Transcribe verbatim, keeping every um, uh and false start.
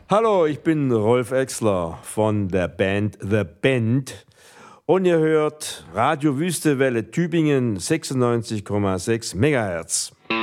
Hallo, ich bin Rolf Exler von der Band The Band und ihr hört Radio Wüstewelle Tübingen sechsundneunzig Komma sechs Megahertz.